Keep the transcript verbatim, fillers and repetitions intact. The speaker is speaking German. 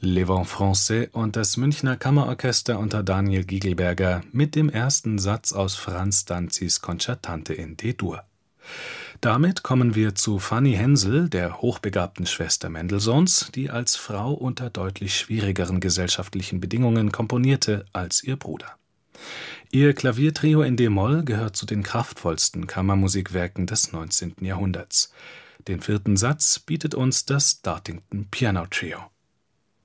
Les Vents Français und das Münchner Kammerorchester unter Daniel Gigelberger mit dem ersten Satz aus Franz Danzis Concertante in D-Dur. Damit kommen wir zu Fanny Hensel, der hochbegabten Schwester Mendelssohns, die als Frau unter deutlich schwierigeren gesellschaftlichen Bedingungen komponierte als ihr Bruder. Ihr Klaviertrio in d-Moll gehört zu den kraftvollsten Kammermusikwerken des neunzehnten Jahrhunderts. Den vierten Satz bietet uns das Dartington Piano Trio.